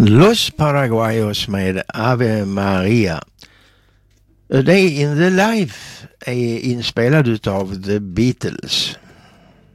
Los Paraguayos med Ave Maria. A Day in the Life är inspelad utav The Beatles.